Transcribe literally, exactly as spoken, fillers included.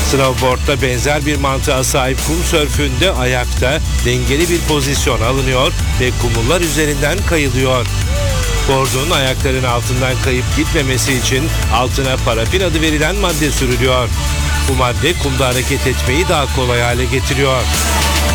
Snowboard'da benzer bir mantığa sahip kum sörfünde ayakta dengeli bir pozisyon alınıyor ve kumullar üzerinden kayılıyor. Bordun ayakların altından kayıp gitmemesi için altına parafin adı verilen madde sürülüyor. Bu madde kumda hareket etmeyi daha kolay hale getiriyor.